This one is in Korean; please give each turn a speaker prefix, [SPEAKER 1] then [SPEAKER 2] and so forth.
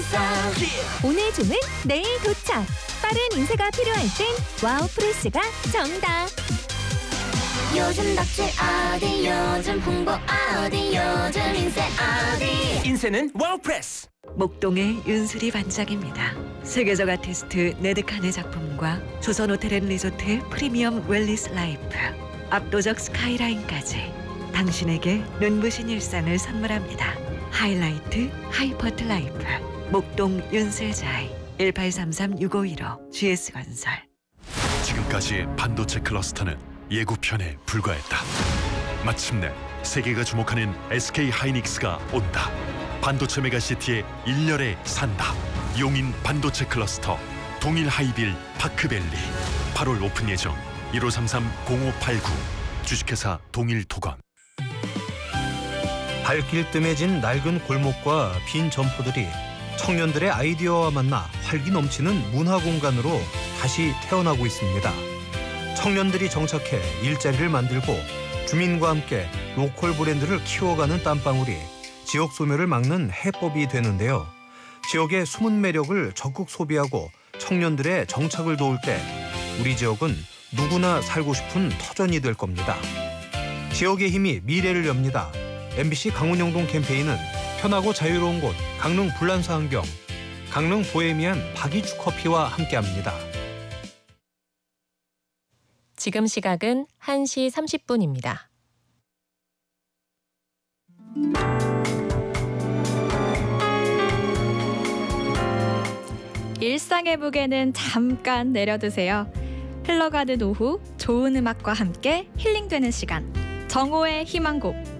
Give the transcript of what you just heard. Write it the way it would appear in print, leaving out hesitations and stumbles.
[SPEAKER 1] 오늘 주문 내일 도착. 빠른 인쇄가 필요할 땐 와우 프레스가 정답.
[SPEAKER 2] 요즘 덕질 어디 요즘 홍보 어디 요즘 인쇄 어디.
[SPEAKER 3] 인쇄는 와우프레스.
[SPEAKER 4] 목동의 윤수리 반짝입니다. 세계적 아티스트 네드칸의 작품과 조선호텔앤리조트의 프리미엄 웰리스 라이프, 압도적 스카이라인까지 당신에게 눈부신 일상을 선물합니다. 하이라이트 하이퍼트 라이프. 목동 윤슬자이 1833-6515 GS건설.
[SPEAKER 5] 지금까지의 반도체 클러스터는 예고편에 불과했다. 마침내 세계가 주목하는 SK 하이닉스가 온다. 반도체 메가시티의 일렬에 산다. 용인 반도체 클러스터 동일 하이빌 파크밸리 8월 오픈 예정. 1533-0589 주식회사 동일토건.
[SPEAKER 6] 발길 뜸해진 낡은 골목과 빈 점포들이 청년들의 아이디어와 만나 활기 넘치는 문화 공간으로 다시 태어나고 있습니다. 청년들이 정착해 일자리를 만들고 주민과 함께 로컬 브랜드를 키워가는 땀방울이 지역 소멸을 막는 해법이 되는데요. 지역의 숨은 매력을 적극 소비하고 청년들의 정착을 도울 때 우리 지역은 누구나 살고 싶은 터전이 될 겁니다. 지역의 힘이 미래를 엽니다. MBC 강원영동 캠페인은 편하고 자유로운 곳 강릉 불란서 환경, 강릉 보헤미안 박이주 커피와 함께합니다.
[SPEAKER 7] 지금 시각은 1시 30분입니다.
[SPEAKER 8] 일상의 무게는 잠깐 내려두세요. 흘러가는 오후 좋은 음악과 함께 힐링되는 시간. 정오의 희망곡